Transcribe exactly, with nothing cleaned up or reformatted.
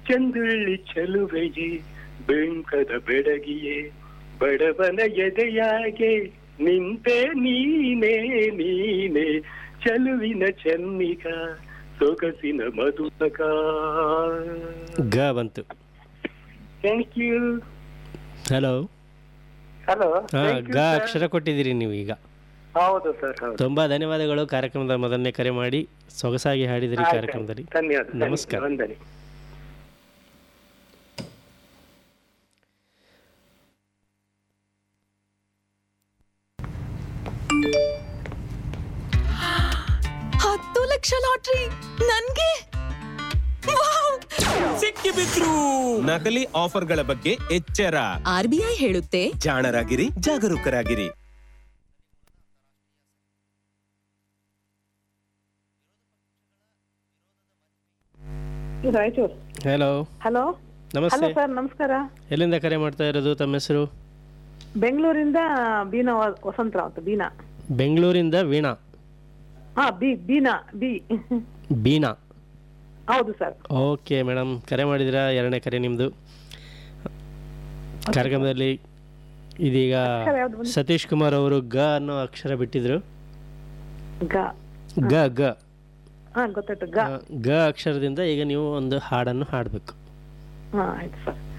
ಚಂದುಳ್ಳಿ ಚಲುವೆಯೇ ಬೆಂಕದ ಬೆಡಗಿಯೇ ಬಡವನ ಎದೆಯಾಗೆ ನಿಂತೆ ನೀನೇ ನೀನೇ ಚಲುವಿನ ಚೆನ್ನಿಗ ಸೊಗಸಿನ ಮಧುಮಕ. ಗ ಬಂತು. Thank you. ಹಲೋ. ಹಲೋ. ಹಾ, ಗ ಅಕ್ಷರ ಕೊಟ್ಟಿದ್ದೀರಿ ನೀವು ಈಗ. ಹೌದು ಸರ್. ತುಂಬಾ ಧನ್ಯವಾದಗಳು. ಕಾರ್ಯಕ್ರಮದ ಮೊದಲನೇ ಕರೆ ಮಾಡಿ ಸೊಗಸಾಗಿ ಹಾಡಿದಿರಿ ಕಾರ್ಯಕ್ರಮದಲ್ಲಿ. ಧನ್ಯವಾದ. ನಮಸ್ಕಾರ. ವಂದನೆ. ಹತ್ತು ಲಕ್ಷ ಲಾಟ್ರಿ ನನ್ಗೆ ಸಿಕ್ಕಿ ಬಿದ್ರು. ನಕಲಿ ಆಫರ್ಗಳ ಬಗ್ಗೆ ಎಚ್ಚರ. ಆರ್ ಬಿ ಐ ಹೇಳುತ್ತೆ, ಜಾಣರಾಗಿರಿ, ಜಾಗರೂಕರಾಗಿರಿ. ರಾಯಚೂರು. ಹಲೋ. ಹಲೋ. ನಮಸ್ತೆ ಸರ್, ನಮಸ್ಕಾರ. ಎಲ್ಲಿಂದ ಕರೆ ಮಾಡ್ತಾ ಇರೋದು? ತಮ್ಮ ಹೆಸರು? ಬೆಂಗಳೂರಿಂದ ಬೀನಾ ವಸಂತರಾವ್ ಅಂತ. ಬೀನಾ. ಬೆಂಗಳೂರಿಂದ ವೀಣಾ. ಹಾ, ಬಿ ಬೀನಾ ಬಿ ಬೀನಾ. ಹೌದು ಸರ್. ಓಕೆ ಮೇಡಮ್, ಕರೆ ಮಾಡಿದಿರಾ? ಎರಡನೇ ಕರೆ ನಿಮ್ಮದು ಕಾರ್ಯಕ್ರಮದಲ್ಲಿ. ಇದೀಗ ಸತೀಶ್ ಕುಮಾರ್ ಅವರು ಗ ಅನ್ನೋ ಅಕ್ಷರ ಬಿಟ್ಟಿದ್ರು. ಗ ಗ ಗ ಹಾ, ಗೊತ್ತಾಯ್ತು. ಗ ಗ ಅಕ್ಷರದಿಂದ ಈಗ ನೀವು ಒಂದು ಹಾಡನ್ನು ಹಾಡಬೇಕು. ಹಾ, ಆಯ್ತು ಸರ್.